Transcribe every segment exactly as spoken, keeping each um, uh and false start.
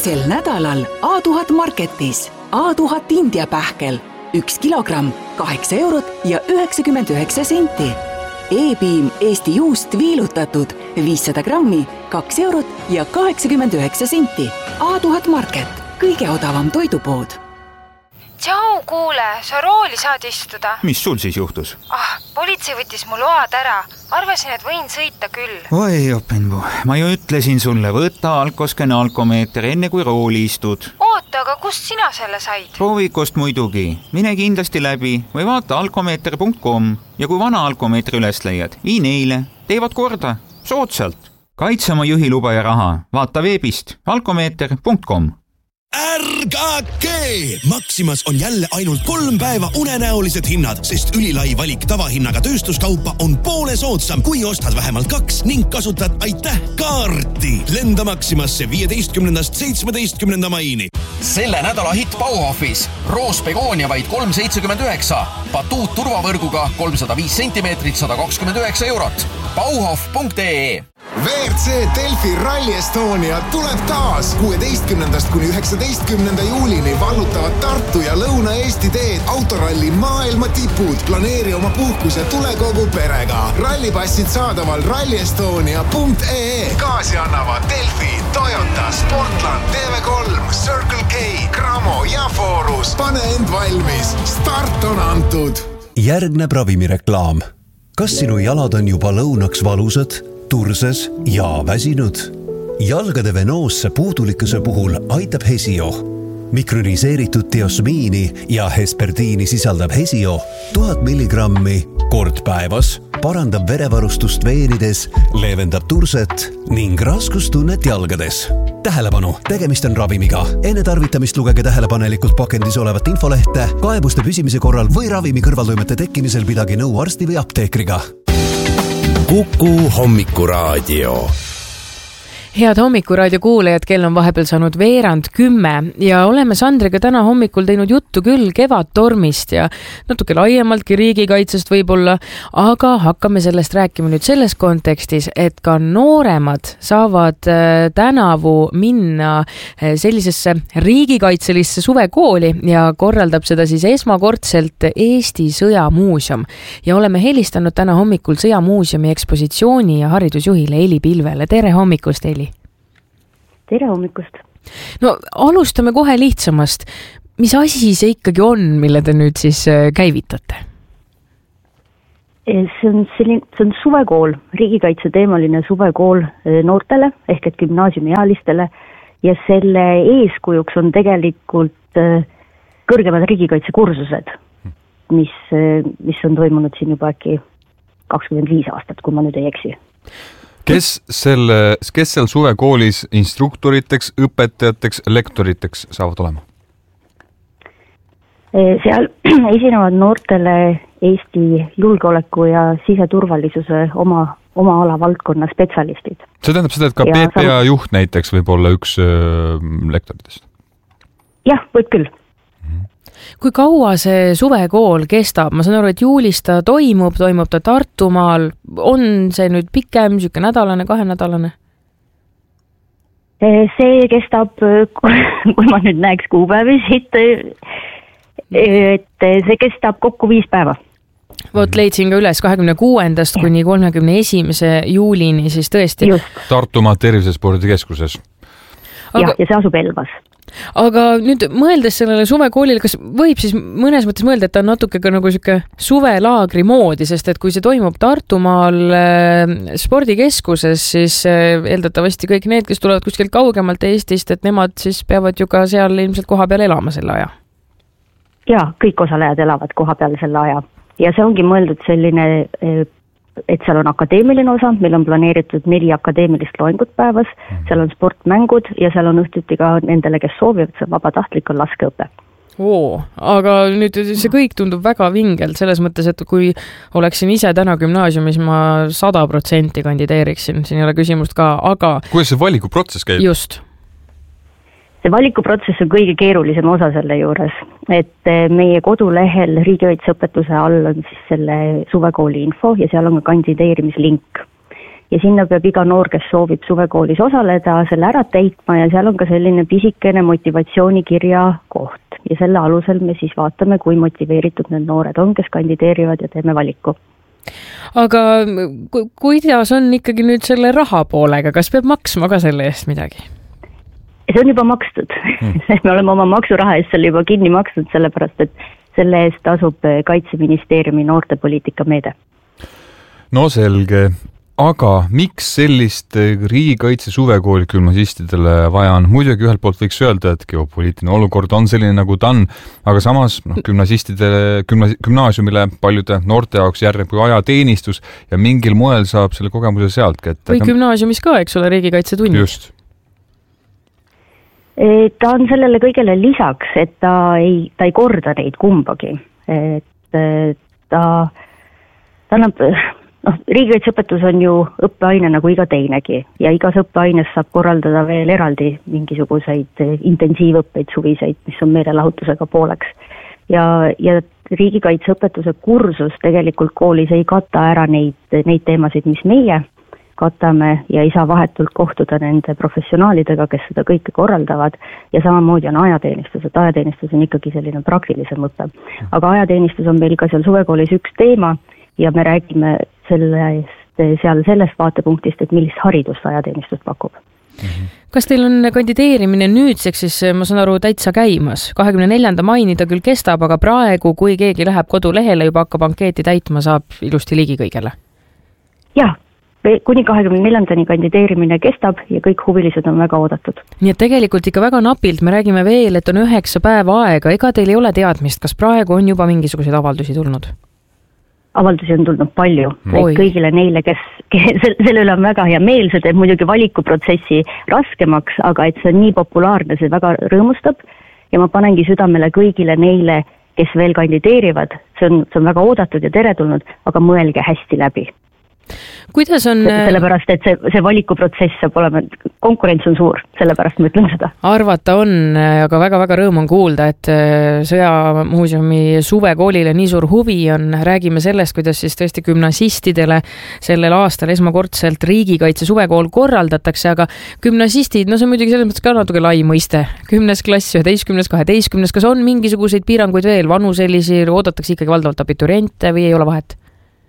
sel nädalal A tuhat Marketis A tuhat India pähkel üks kilogramm kaheksa eurot ja üheksakümmend üheksa senti. E-piim Eesti juust viilutatud viissada grammi kaks eurot ja kaheksakümmend üheksa senti. A tuhat Market, kõige odavam toidupood. Tšau, kuule, sa rooli saad istuda. Mis sul siis juhtus? Ah, politsei võttis mu load ära. Arvasin, et võin sõita küll. Oi, Openvu, ma ju ütlesin sulle, võtta alkosken alkomeeter enne kui rooli istud. Oota, aga kust sina selle said? Proovikost muidugi. Mine kindlasti läbi või vaata alkomeeter punkt com ja kui vana alkomeetri üles leiad, vii neile. Teevad korda. Soodsalt. Kaitse oma juhiluba ja raha. Vaata veebist alkomeeter punkt com. Ärgake! Maximas on jälle ainult kolm päeva unenäolised hinnad, sest ülilai valik tavahinnaga tööstuskaupa on poole soodsam, kui ostad vähemalt kaks ning kasutad aitäh kaarti. Lenda Maximasse viieteistkümnendast seitsmeteistkümnenda maini. Selle nädala hitt Bauhofis. Roos Begonia vaid kolm seitsekümmend üheksa. Batuut turvavõrguga kolmsada viis sentimeetrit sada kakskümmend üheksa eurot. Bauhof punkt ee. V R C Delfi Rally Estonia tuleb taas kuueteistkümnendast kuni üheksateistkümnenda juulini vallutavad Tartu ja Lõuna-Eesti teed autoralli maailma tipud. Planeeri oma puhkuse tule kogu perega. Rallipassid saadaval rally estonia punkt ee. Kaasi annavad Delfi, Toyota, Sportland, T V kolm, Circle K, Cramo ja Forus. Pane end valmis. Start on antud. Järgneb ravimireklaam. Kas sinu jalad on juba lõunaks valusad, turses ja väsinud? Jalgade venoosse puudulikkuse puhul aitab Hesio. Mikroniseeritud teosmiini ja hesperdiini sisaldab Hesio tuhat milligrammi kord päevas, parandab verevarustust veenides, leevendab turset ning raskustunnet jalgades. Tähelepanu, tegemist on ravimiga. Enne tarvitamist lugege tähelepanelikult pakendis olevat infolehte, kaebuste püsimise korral või ravimi kõrvaltoimete tekkimisel pidage nõu arsti või apteekriga. Kuku hommikuraadio. Head hommikuraadio kuulajad, kell on vahepeal saanud veerand kümme ja oleme Sandriga täna hommikul teinud juttu küll kevadtormist ja natuke laiemaltki riigikaitsest võib-olla, aga hakkame sellest rääkima nüüd selles kontekstis, et ka nooremad saavad tänavu minna sellisesse riigikaitselisse suvekooli ja korraldab seda siis esmakordselt Eesti Sõjamuuseum. Ja oleme helistanud täna hommikul Sõjamuuseumi ekspositsiooni ja haridusjuhile Eli Pilvele. Tere hommikust, Eli! Tere hommikust. No alustame kohe lihtsamast. Mis asi see ikkagi on, mille te nüüd siis käivitate? See on, selline, see on suvekool, riigikaitse teemaline suvekool noortele ehk et gümnaasiumiealistele ja selle eeskujuks on tegelikult kõrgemad riigikaitsekursused, mis, mis on toimunud siin juba äkki kakskümmend viis aastat, kui ma nüüd ei eksi. Kes, selle, kes seal suvekoolis instruktoriteks, õpetajateks, lektoriteks saavad olema? Seal esinevad noortele Eesti julgeoleku ja siseturvalisuse oma, oma ala valdkonna spetsialistid. See tähendab seda, et ka P P A juht näiteks võib olla üks äh, lektoritest? Jah, võib küll. Kui kaua see suvekool kestab? Ma saan aru, et juulis ta toimub, toimub ta Tartumaal. On see nüüd pikem, siuke nädalane, kahenädalane? See kestab, kui ma nüüd näeks kuupäevi siit, et see kestab kokku viis päeva. Vot leidsin ka üles kahekümne kuuendast kuni kolmekümne esimese juulini, siis tõesti. Just. Tartumaa tervisespordikeskuses. Aga... Ja, ja see asub Elvas. Aga nüüd mõeldes sellele suvekoolile, kas võib siis mõnes mõttes mõelda, et ta on natuke ka nagu siuke suvelaagri moodi, sest et kui see toimub Tartumaal spordikeskuses, siis eeldatavasti kõik need, kes tulevad kuskilt kaugemalt Eestist, et nemad siis peavad ju ka seal ilmselt koha peal elama selle aja. Jaa, kõik osalejad elavad koha peal selle aja ja see ongi mõeldud selline, et seal on akadeemiline osa, meil on planeeritud neli akadeemilist loengut päevas, seal on sportmängud ja seal on õhtuti ka nendele, kes soovivad, see vabatahtlik on laskeõpe. Oo, aga nüüd see kõik tundub väga vingelt selles mõttes, et kui oleksin ise täna gümnaasiumis, ma sada protsenti kandideeriksin, siin ei ole küsimust ka, aga... Kuidas see valikuprotsess käib? Just. See valikuprotsess on kõige keerulisem osa selle juures, et meie kodulehel riigikaitseõpetuse all on siis selle suvekooli info ja seal on ka kandideerimislink. ja sinna peab iga noor, kes soovib suvekoolis osaleda, selle ära täitma ja seal on ka selline pisikene motivatsioonikirja koht ja selle alusel me siis vaatame, kui motiveeritud need noored on, kes kandideerivad ja teeme valiku. Aga ku- kuidas on ikkagi nüüd selle raha poolega, kas peab maksma ka selle eest midagi? See on juba makstud hmm. me oleme oma maksuraha eest selle juba kinni maksnud, sellepärast et selle eest tasub Kaitseministeeriumi noortepoliitika meede. No selge, aga miks sellist riigikaitse suvekooli gümnasistidele vaja on? Muidugi ühelt poolt võiks öelda, et geopoliitiline olukord on selline nagu ta on, aga samas no, gümnasistidele, gümna- gümnaasiumile paljude noorte jaoks järgneb kui ajateenistus ja mingil moel saab selle kogemuse sealt kätte. Või gümnaasiumis ka, eks ole, riigikaitse tunnid. Just. Ta on sellele kõigele lisaks, et ta ei, ta ei korda neid kumbagi. Et ta, ta annab, noh, riigikaitseõpetus on ju õppeaine nagu iga teinegi ja igas õppeaines saab korraldada veel eraldi mingisuguseid intensiivõppeid, suviseid, mis on meelelahutusega pooleks. Ja, ja riigikaitseõpetuse kursus tegelikult koolis ei kata ära neid, neid teemasid, mis meie katame ja ei saa vahetult kohtuda nende professionaalidega, kes seda kõike korraldavad ja samamoodi on ajateenistus, et ajateenistus on ikkagi selline praktilisem õpe. Aga ajateenistus on meil ka seal suvekoolis üks teema ja me räägime sellest, seal sellest vaatepunktist, et millist haridust ajateenistus pakub. Kas teil on kandideerimine nüüdseks siis, ma saan aru, täitsa käimas? kahekümne neljanda maini ta küll kestab, aga praegu, kui keegi läheb kodulehele, juba hakkab ankeeti täitma, saab ilusti ligi kõigele? Jah. Kuni kahekümne neljandani kandideerimine kestab ja kõik huvilised on väga oodatud. Nii et tegelikult ikka väga napilt, me räägime veel, et on üheksa päeva aega, ega teil ei ole teadmist, kas praegu on juba mingisuguseid avaldusi tulnud? Avaldusi on tulnud palju, et kõigile neile, kes, kes selle üle on väga hea meel, see teeb muidugi valikuprotsessi raskemaks, aga et see on nii populaarne, see väga rõõmustab ja ma panengi südamele kõigile neile, kes veel kandideerivad, see on, see on väga oodatud ja teretulnud, aga mõelge hästi läbi. Kuidas on... Sellepärast, et see, see valikuprotsess saab olema, konkurents on suur, sellepärast ma ütlen seda. Arvata on, aga väga-väga rõõm on kuulda, et Sõjamuuseumi suvekoolile nii suur huvi on. Räägime sellest, kuidas siis tõesti gümnasistidele sellel aastal esmakordselt riigikaitse suvekool korraldatakse, aga gümnasistid, no see on muidugi selles mõttes ka natuke lai mõiste. Kümnes klass, üheteistkümnes, kaheteistkümnes, kas on mingisuguseid piiranguid veel, vanuselisi, oodatakse ikkagi valdavalt abituriente või ei ole vahet?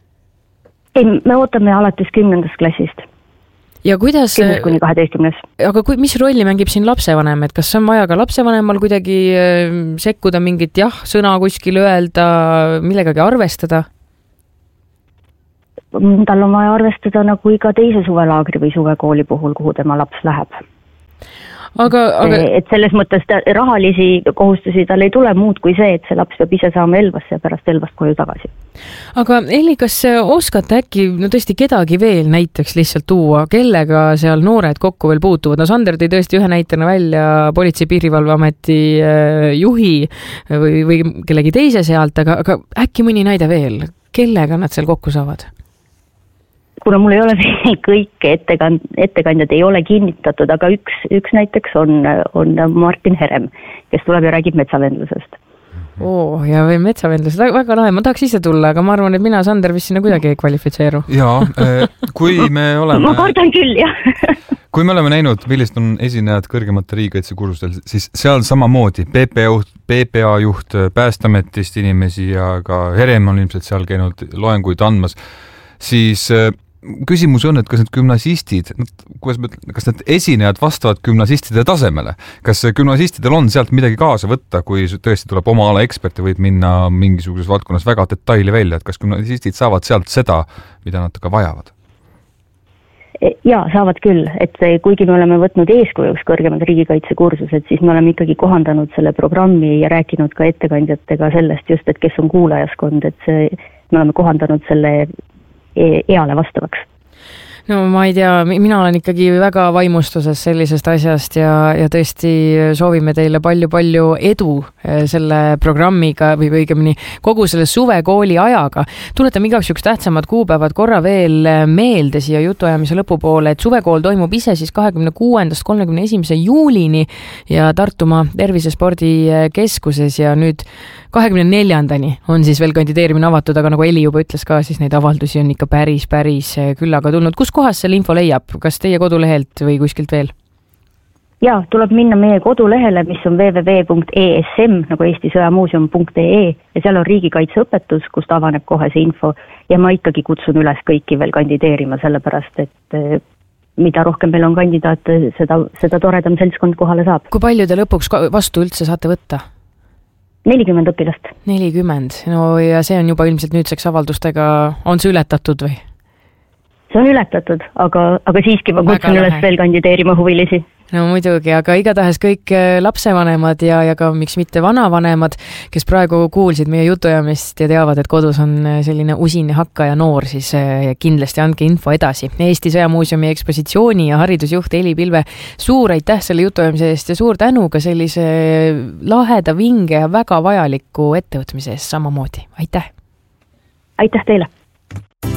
Ei, me ootame alates kümnendast klassist. Ja kuidas... Kümnes kuni kaheteistkümnes. Aga kui, mis rolli mängib siin lapsevanem, et kas on vaja ka lapsevanemal kuidagi sekkuda mingit jah, sõna kuskil öelda, millegagi arvestada? Tal on vaja arvestada nagu iga teise suvelaagri või suvekooli puhul, kuhu tema laps läheb. Aga, aga... Et selles mõttes ta, rahalisi kohustusi tal ei tule muud kui see, et see laps peab ise saama Elvasse ja pärast Elvast koju tagasi. Aga Elli, kas oskate äkki no tõesti kedagi veel näiteks lihtsalt tuua, kellega seal noored kokku veel puutuvad? No Sander tõi tõesti ühe näitena välja Politsei- Piirivalveameti juhi või, või kellegi teise sealt, aga, aga äkki mõni näide veel, kellega nad seal kokku saavad? Kuna mul ei ole kõik ettekand, ettekandjad ei ole kinnitatud, aga üks, üks näiteks on, on Martin Herem, kes tuleb ja räägib metsavendlusest. Oo, ja või metsavendlused, väga, väga lahe, ma tahaks ise tulla, aga ma arvan, et mina, Sander, vist sinna kuidagi ei kvalifitseeru. Jaa, kui me oleme... Ma kardan küll, jah. Kui me oleme näinud, millist on esinejad kõrgemate riigikaitsekursustel, siis seal samamoodi P P A juht, P P A juht Päästeametist inimesi ja ka Herem on ilmselt seal käinud loenguid andmas, siis... Küsimus on, et kas need gümnasistid, kas need esinejad vastavad gümnasistide tasemele? Kas gümnasistidel on sealt midagi kaasa võtta, kui tõesti tuleb oma ala ekspert ja võib minna mingisuguses valdkonnas väga detaili välja, et kas gümnasistid saavad sealt seda, mida nad ka vajavad? Jaa, saavad küll, et kuigi me oleme võtnud eeskujuks kõrgemad riigikaitsekursused, siis me oleme ikkagi kohandanud selle programmi ja rääkinud ka ettekandjatega sellest just, et kes on kuulajaskond, et see, me oleme kohandanud selle eale vastavaks. No ma ei tea, mina olen ikkagi väga vaimustuses sellisest asjast ja, ja tõesti soovime teile palju-palju edu selle programmiga või õigemini kogu selle suvekooli ajaga. Tuletame igaks juks tähtsamad kuupäevad korra veel meelde siia jutuajamise lõpupoole, et suvekool toimub ise siis kahekümne kuuendast kolmekümne esimese juulini ja Tartumaa Tervisespordikeskuses ja nüüd kahekümne neljandani on siis veel kandideerimine avatud, aga nagu Eli juba ütles ka, siis neid avaldusi on ikka päris, päris küllaga tulnud. Kus kohas selle info leiab, kas teie kodulehelt või kuskilt veel? Jaa, tuleb minna meie kodulehele, mis on double-u double-u double-u punkt e s m nagu Eesti Sõjamuuseum punkt e e ja seal on riigikaitseõpetus, kust avaneb kohe see info ja ma ikkagi kutsun üles kõiki veel kandideerima, sellepärast et mida rohkem meil on kandidaate, seda, seda toredam seltskond kohale saab. Kui palju te lõpuks vastu üldse saate võtta? nelikümmend õpilast. nelikümmend, no ja see on juba ilmselt nüüdseks avaldustega, on see ületatud või? See on ületatud, aga, aga siiski ma kutsun üles veel kandideerima huvilisi. No muidugi, aga igatahes kõik lapsevanemad ja, ja ka miks mitte vanavanemad, kes praegu kuulsid meie jutujamist ja teavad, et kodus on selline usin hakkaja noor, siis kindlasti andke info edasi. Eesti Sõjamuuseumi ekspositsiooni ja haridusjuht Heli Pilve, suur aitäh selle jutujamise eest ja suur tänu ka sellise laheda, vinge ja väga vajaliku ettevõtmise eest samamoodi. Aitäh! Aitäh teile!